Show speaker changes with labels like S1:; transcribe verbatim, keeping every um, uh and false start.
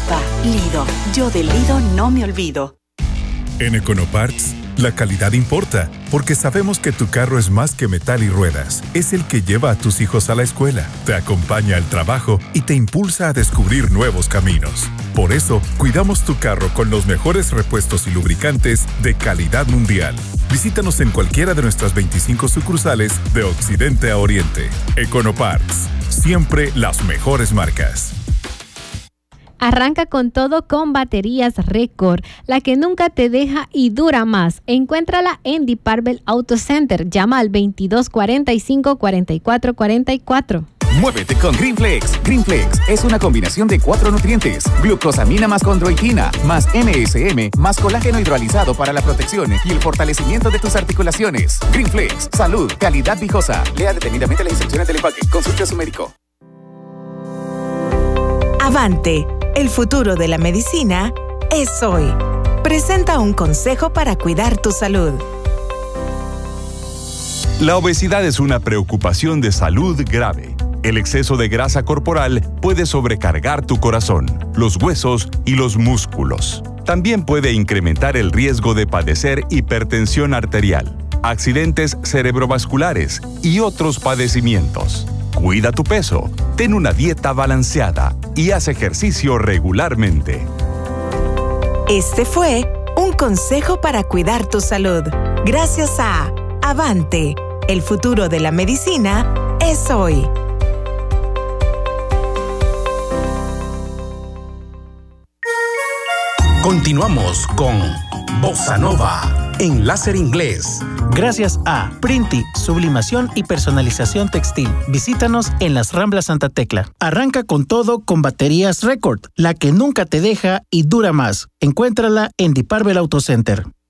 S1: Papá, Lido. Yo de Lido no me olvido.
S2: En Econoparts, la calidad importa, porque sabemos que tu carro es más que metal y ruedas. Es el que lleva a tus hijos a la escuela, te acompaña al trabajo y te impulsa a descubrir nuevos caminos. Por eso, cuidamos tu carro con los mejores repuestos y lubricantes de calidad mundial. Visítanos en cualquiera de nuestras veinticinco sucursales de Occidente a Oriente. Econoparts, siempre las mejores marcas.
S3: Arranca con todo con baterías Record, la que nunca te deja y dura más. Encuéntrala en Deep Purple Auto Center. Llama al veintidós cuarenta y cinco, cuarenta y cuatro cuarenta y cuatro.
S4: Muévete con Greenflex. Greenflex es una combinación de cuatro nutrientes: glucosamina más condroitina, más M S M, más colágeno hidrolizado para la protección y el fortalecimiento de tus articulaciones. Greenflex, salud, calidad viejosa. Lea detenidamente las instrucciones del empaque. Consulte a su médico.
S5: Avante, el futuro de la medicina es hoy. Presenta un consejo para cuidar tu salud.
S6: La obesidad es una preocupación de salud grave. El exceso de grasa corporal puede sobrecargar tu corazón, los huesos y los músculos. También puede incrementar el riesgo de padecer hipertensión arterial, accidentes cerebrovasculares y otros padecimientos. Cuida tu peso, ten una dieta balanceada y haz ejercicio regularmente.
S5: Este fue un consejo para cuidar tu salud. Gracias a Avante, el futuro de la medicina es hoy.
S7: Continuamos con Bossa Nova en Láser Inglés.
S8: Gracias a Printi, sublimación y personalización textil. Visítanos en las Ramblas Santa Tecla. Arranca con todo con baterías Record, la que nunca te deja y dura más. Encuéntrala en Deep Purple Auto Center.